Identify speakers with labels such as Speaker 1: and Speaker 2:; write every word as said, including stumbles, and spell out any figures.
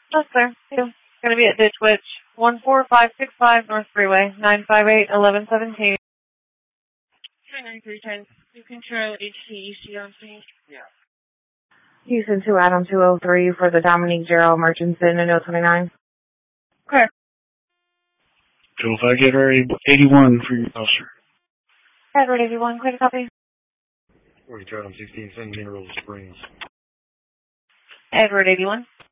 Speaker 1: That's clear. Yeah. Going to be at Ditch Witch, one four five six five North Freeway, nine five eight, eleven seventeen.
Speaker 2: three nine three ten. You control H T E C on scene.
Speaker 3: Yeah.
Speaker 1: Houston to Adam two oh three for the Dominique Gerald Murchison in oh twenty-nine.
Speaker 2: Clear.
Speaker 4: So if I get her eighty-one for your officer.
Speaker 1: Edward eighty-one, clear to copy.
Speaker 3: We're on sixteen, seventeen Roll Springs.
Speaker 1: Edward eighty-one.